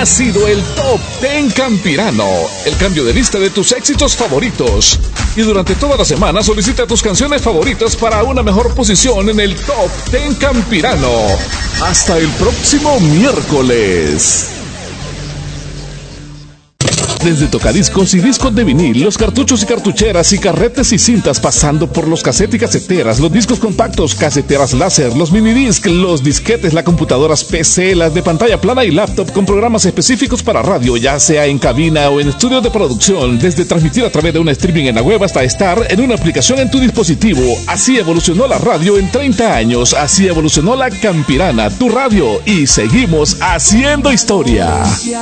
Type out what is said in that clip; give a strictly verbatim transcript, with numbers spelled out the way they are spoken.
ha sido el Top diez Campirano, el cambio de lista de tus éxitos favoritos. Y durante toda la semana solicita tus canciones favoritas para una mejor posición en el Top diez Campirano. Hasta el próximo miércoles. Desde tocadiscos y discos de vinil, los cartuchos y cartucheras y carretes y cintas, pasando por los casetes y caseteras, los discos compactos, caseteras láser, los minidisc, los disquetes, las computadoras P C, las de pantalla plana y laptop con programas específicos para radio, ya sea en cabina o en estudios de producción, desde transmitir a través de un streaming en la web hasta estar en una aplicación en tu dispositivo. Así evolucionó la radio en treinta años, así evolucionó la Campirana, tu radio, y seguimos haciendo historia.